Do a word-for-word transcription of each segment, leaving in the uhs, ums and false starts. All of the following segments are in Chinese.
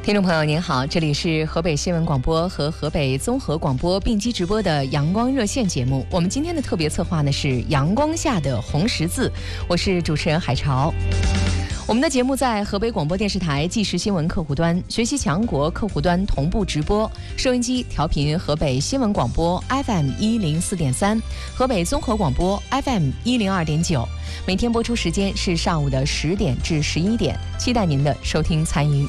听众朋友您好，这里是河北新闻广播和河北综合广播并机直播的阳光热线节目。我们今天的特别策划呢是阳光下的红十字，我是主持人海潮。我们的节目在河北广播电视台即时新闻客户端、学习强国客户端同步直播，收音机调频河北新闻广播 F M 一零四点三，河北综合广播 F M 一零二点九。每天播出时间是上午的十点至十一点，期待您的收听参与。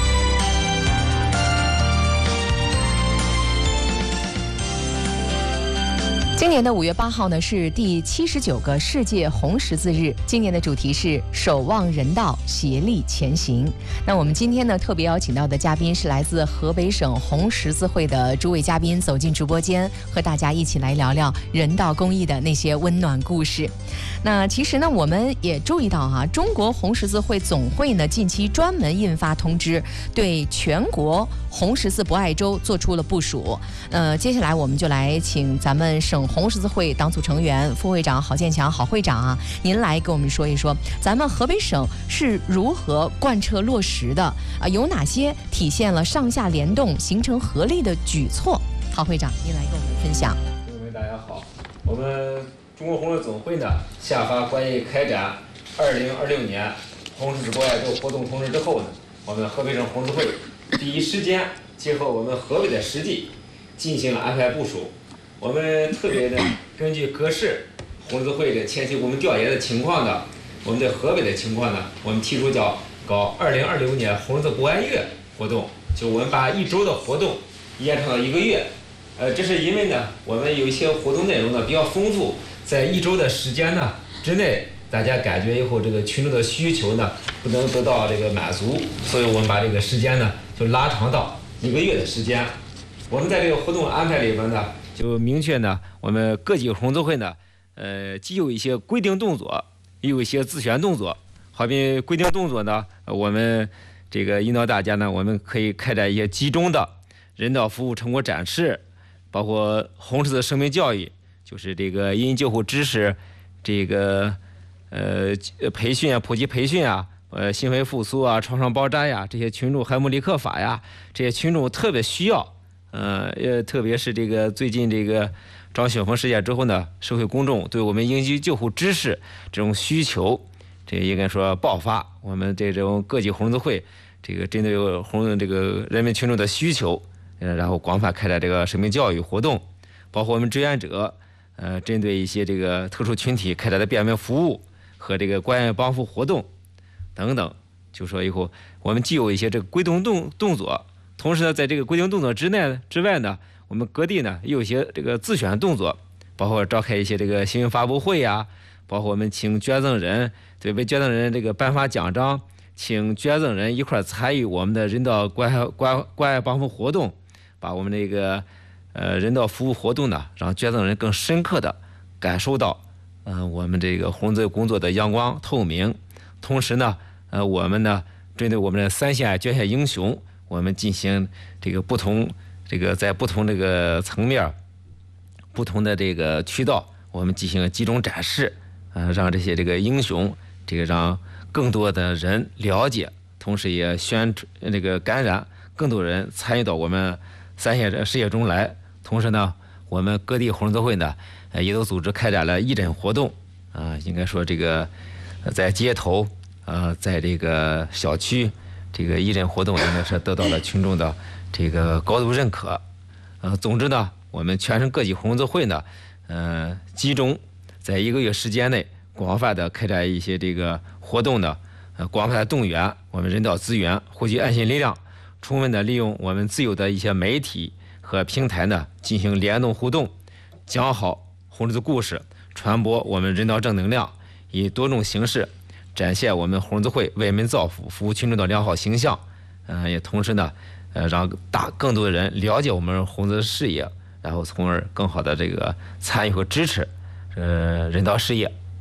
今年的五月八号呢是第七十九个世界红十字日，今年的主题是守望人道，协力前行。那我们今天呢特别邀请到的嘉宾是来自河北省红十字会的诸位嘉宾，走进直播间和大家一起来聊聊人道公益的那些温暖故事。那其实呢我们也注意到哈、啊，中国红十字会总会呢近期专门印发通知，对全国红十字博爱周做出了部署。呃，接下来我们就来请咱们省红十字会党组成员、副会长郝建强郝会长啊，您来给我们说一说，咱们河北省是如何贯彻落实的啊？有哪些体现了上下联动、形成合力的举措？郝会长，您来跟我们分享。 各位大家好，我们中国红十字总会呢下发关于开展二零二六年红十字博爱周活动通知之后呢，我们河北省红十字会第一时间结合我们河北的实际进行了安排部署。我们特别的根据各市红十字会的前期我们调研的情况呢，我们的河北的情况呢，我们提出叫搞二零二六年红十字博爱月活动，就我们把一周的活动延长到一个月。呃，这是因为呢，我们有一些活动内容呢比较丰富，在一周的时间呢之内，大家感觉以后这个群众的需求呢不能得到这个满足，所以我们把这个时间呢就拉长到一个月的时间。我们在这个活动安排里边呢，就明确呢，我们各级红十字会呢，呃，既有一些规定动作，也有一些自选动作。好比规定动作呢，我们这个引导大家呢，我们可以开展一些集中的人道服务成果展示，包括红十字生命教育，就是这个因救护知识，这个呃培训啊，普及培训啊，呃心肺复苏啊，创伤包扎呀，这些群众海姆立克法呀，这些群众特别需要。呃，也特别是这个最近这个张雪峰事件之后呢，社会公众对我们应急救护知识这种需求，这应该说爆发。我们这种各级红十字会，这个针对红这个人民群众的需求，呃，然后广泛开展这个生命教育活动，包括我们志愿者，呃，针对一些这个特殊群体开展的便民服务和这个关爱帮扶活动等等。就说以后我们既有一些这个规定动动作。同时呢，在这个规定动作之内之外呢，我们各地呢也有一些这个自选动作，包括召开一些这个新闻发布会呀，包括我们请捐赠人对为捐赠人这个颁发奖章，请捐赠人一块参与我们的人道关爱关关爱帮扶活动，把我们这个呃人道服务活动呢，让捐赠人更深刻的感受到，嗯、呃，我们这个红十字工作的阳光透明。同时呢，呃，我们呢针对我们的三线捐献英雄。我们进行这个不同，这个在不同这个层面、不同的这个渠道，我们进行集中展示，呃，让这些这个英雄，这个让更多的人了解，同时也宣传这个感染更多人参与到我们三线事业中来。同时呢，我们各地红十字会呢，呃，也都组织开展了义诊活动，啊、呃，应该说这个在街头，呃，在这个小区。这个义诊活动应该是得到了群众的这个高度认可，呃，总之呢，我们全省各级红十字会呢，呃，集中在一个月时间内，广泛的开展一些这个活动呢，呃，广泛的动员我们人道资源，汇聚爱心力量，充分的利用我们自有的一些媒体和平台呢，进行联动互动，讲好红十字故事，传播我们人道正能量，以多种形式。展现我们红十字会为民造福、服务群众的良好形象，嗯、呃，也同时呢，呃，让大更多的人了解我们红十字事业，然后从而更好的这个参与和支持，呃，人道事业。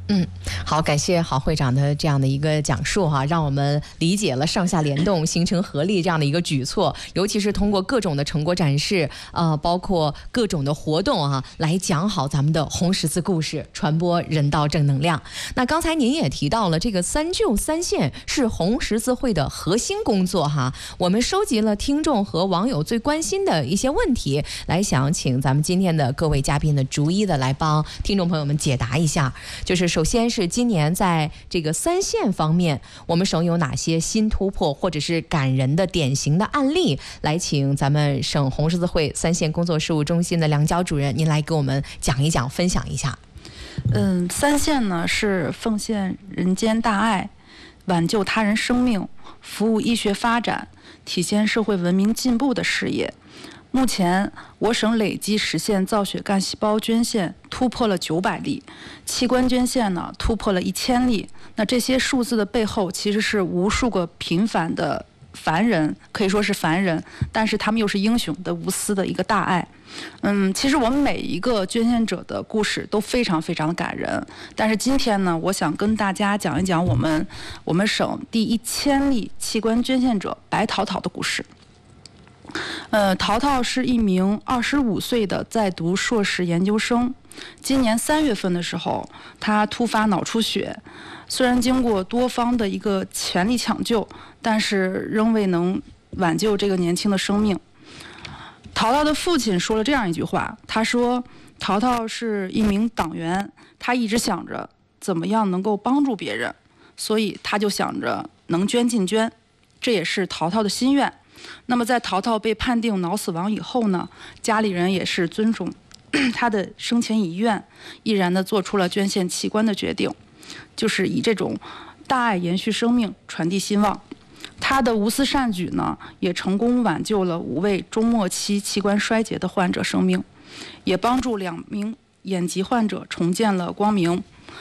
嗯，好，感谢郝会长的这样的一个讲述哈，让我们理解了上下联动、形成合力这样的一个举措，尤其是通过各种的成果展示，呃，包括各种的活动啊，来讲好咱们的红十字故事，传播人道正能量。那刚才您也提到了这个三救三献是红十字会的核心工作哈，我们收集了听众和网友最关心的一些问题，来想请咱们今天的各位嘉宾呢，逐一的来帮听众朋友们解答一下，就是首先是今年在这个三献方面，我们省有哪些新突破或者是感人的典型的案例？来请咱们省红十字会三献工作事务中心的梁娇主任，您来给我们讲一讲，分享一下。 嗯，三献呢是奉献人间大爱，挽救他人生命，服务医学发展，体现社会文明进步的事业。目前，我省累计实现造血干细胞捐献突破了九百例，器官捐献呢突破了一千例。那这些数字的背后，其实是无数个平凡的凡人，可以说是凡人，但是他们又是英雄的无私的一个大爱。嗯，其实我们每一个捐献者的故事都非常非常的感人。但是今天呢，我想跟大家讲一讲我们我们省第一千例器官捐献者白桃桃的故事。呃，桃桃是一名二十五岁的在读硕士研究生。今年三月份的时候，他突发脑出血，虽然经过多方的一个全力抢救，但是仍未能挽救这个年轻的生命。桃桃的父亲说了这样一句话，他说：“桃桃是一名党员，他一直想着怎么样能够帮助别人，所以他就想着能捐尽捐，这也是桃桃的心愿。”那么在桃桃被判定脑死亡以后呢，家里人也是尊重他的生前遗愿，毅然的做出了捐献器官的决定，就是以这种大爱延续生命，传递希望。他的无私善举呢，也成功挽救了五位中末期器官衰竭的患者生命，也帮助两名眼疾患者重见了光明。